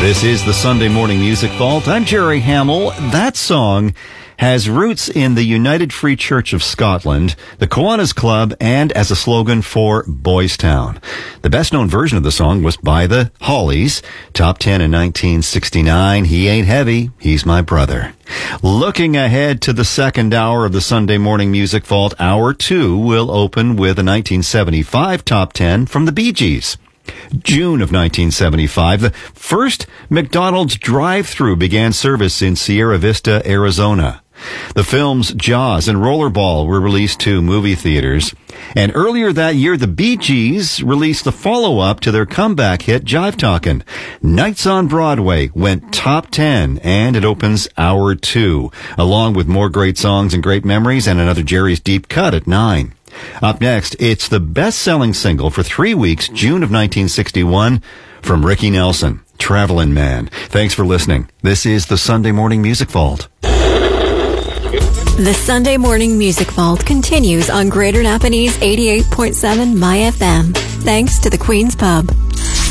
This is the Sunday Morning Music Vault. I'm Jerry Hamill. That song has roots in the United Free Church of Scotland, the Kiwanis Club, and as a slogan for Boys Town. The best-known version of the song was by the Hollies. Top 10 in 1969. He ain't heavy, he's my brother. Looking ahead to the second hour of the Sunday Morning Music Vault, Hour 2 will open with a 1975 Top 10 from the Bee Gees. June of 1975, the first McDonald's drive-thru began service in Sierra Vista, Arizona. The films Jaws and Rollerball were released to movie theaters. And earlier that year, the Bee Gees released the follow-up to their comeback hit, Jive Talkin'. Nights on Broadway went top 10, and it opens Hour 2, along with more great songs and great memories, and another Jerry's Deep Cut at 9. Up next, it's the best-selling single for 3 weeks, June of 1961, from Ricky Nelson, Travelin' Man. Thanks for listening. This is the Sunday Morning Music Vault. The Sunday Morning Music Vault continues on Greater Napanese 88.7 My FM. Thanks to the Queen's Pub.